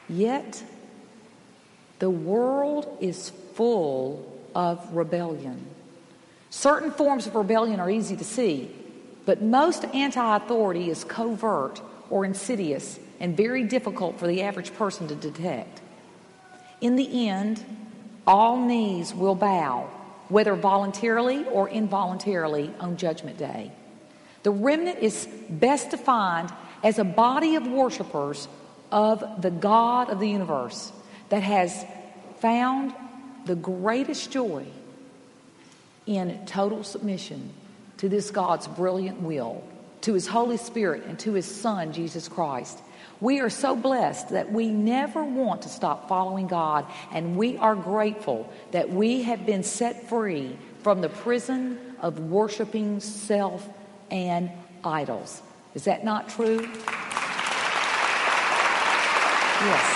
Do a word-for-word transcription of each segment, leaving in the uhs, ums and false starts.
Yet, the world is full of rebellion. Certain forms of rebellion are easy to see, but most anti-authority is covert or insidious and very difficult for the average person to detect. In the end, all knees will bow, whether voluntarily or involuntarily, on Judgment Day. The remnant is best defined as a body of worshipers of the God of the universe that has found the greatest joy in total submission to this God's brilliant will, to His Holy Spirit, and to His Son, Jesus Christ. We are so blessed that we never want to stop following God, and we are grateful that we have been set free from the prison of worshiping self and idols. Is that not true? Yes.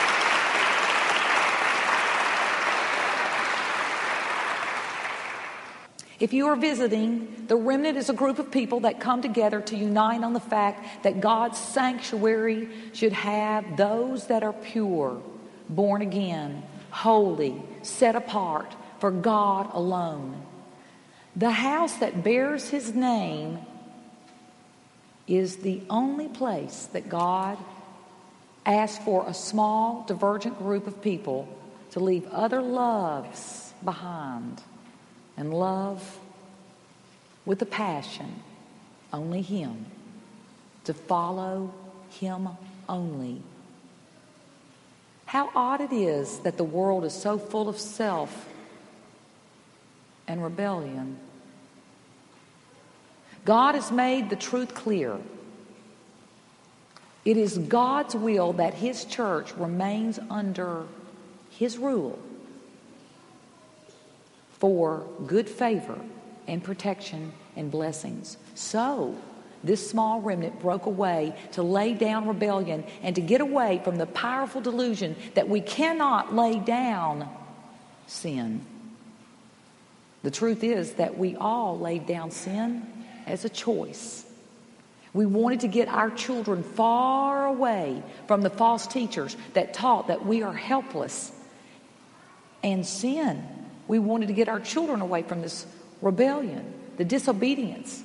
If you are visiting, the remnant is a group of people that come together to unite on the fact that God's sanctuary should have those that are pure, born again, holy, set apart for God alone. The house that bears His name is the only place that God asks for a small, divergent group of people to leave other loves behind and love with a passion only Him, to follow Him only. How odd it is that the world is so full of self and rebellion. God has made the truth clear. It is God's will that His church remains under His rule for good favor and protection and blessings. So, this small remnant broke away to lay down rebellion and to get away from the powerful delusion that we cannot lay down sin. The truth is that we all laid down sin as a choice. We wanted to get our children far away from the false teachers that taught that we are helpless and sin. We wanted to get our children away from this rebellion, the disobedience,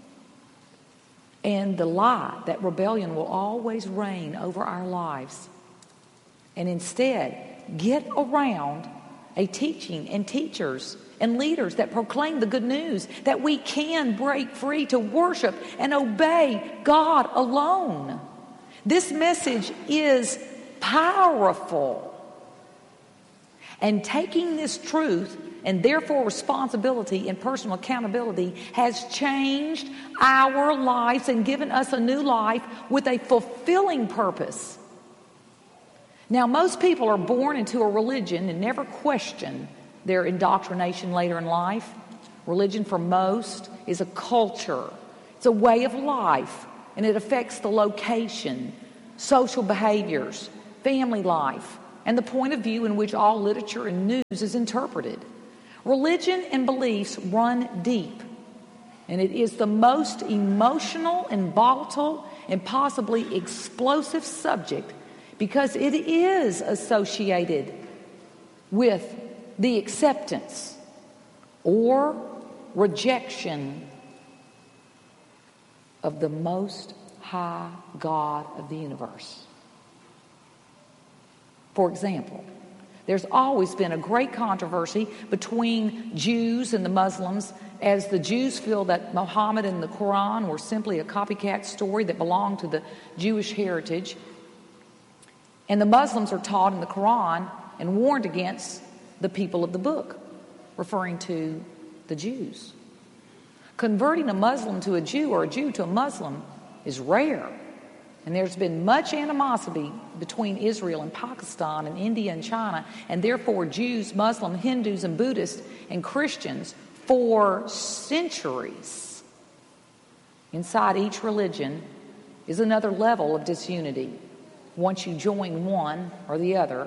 and the lie that rebellion will always reign over our lives. And instead, get around a teaching and teachers and leaders that proclaim the good news that we can break free to worship and obey God alone. This message is powerful. And taking this truth and therefore responsibility and personal accountability has changed our lives and given us a new life with a fulfilling purpose. Now, most people are born into a religion and never question their indoctrination later in life. Religion for most is a culture. It's a way of life, and it affects the location, social behaviors, family life, and the point of view in which all literature and news is interpreted. Religion and beliefs run deep, and it is the most emotional and volatile and possibly explosive subject because it is associated with the acceptance or rejection of the Most High God of the universe. For example, there's always been a great controversy between Jews and the Muslims, as the Jews feel that Muhammad and the Quran were simply a copycat story that belonged to the Jewish heritage. And the Muslims are taught in the Quran and warned against the people of the book, referring to the Jews. Converting a Muslim to a Jew or a Jew to a Muslim is rare. And there's been much animosity between Israel and Pakistan and India and China, and therefore Jews, Muslims, Hindus, and Buddhists and Christians for centuries. Inside each religion is another level of disunity. Once you join one or the other,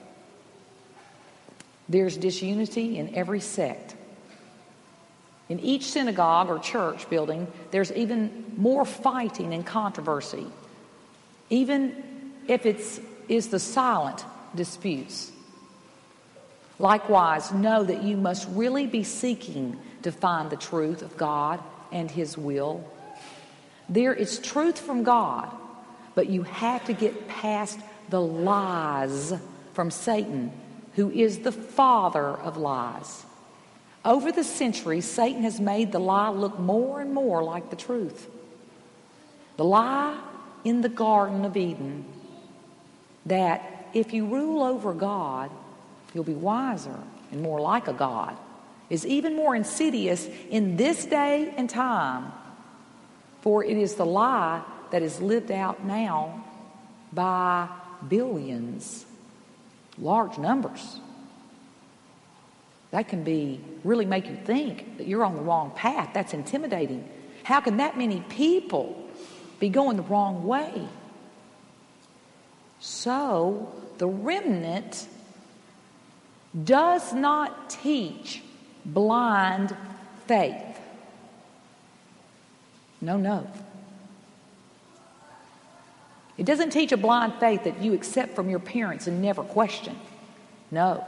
there's disunity in every sect. In each synagogue or church building, there's even more fighting and controversy. Even if it's is the silent disputes. Likewise, know that you must really be seeking to find the truth of God and His will. There is truth from God, but you have to get past the lies from Satan, who is the father of lies. Over the centuries, Satan has made the lie look more and more like the truth. The lie in the Garden of Eden that if you rule over God, you'll be wiser and more like a God, is even more insidious in this day and time, for it is the lie that is lived out now by billions, large numbers. That can be really make you think that you're on the wrong path. That's intimidating. How can that many people be going the wrong way? So the remnant does not teach blind faith. No, no. It doesn't teach a blind faith that you accept from your parents and never question. No.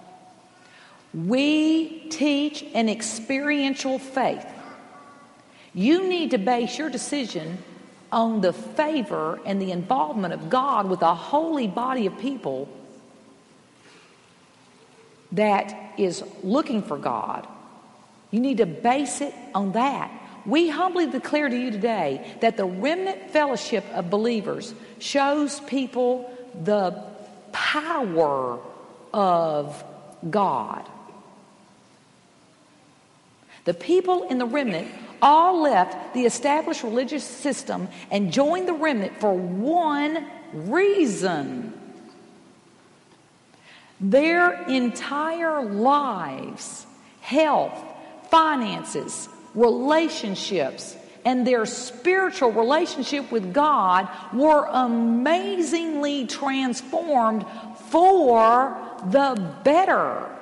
We teach an experiential faith. You need to base your decision on the favor and the involvement of God with a holy body of people that is looking for God. You need to base it on that. We humbly declare to you today that the remnant fellowship of believers shows people the power of God. The people in the remnant all left the established religious system and joined the remnant for one reason. Their entire lives, health, finances, relationships, and their spiritual relationship with God were amazingly transformed for the better.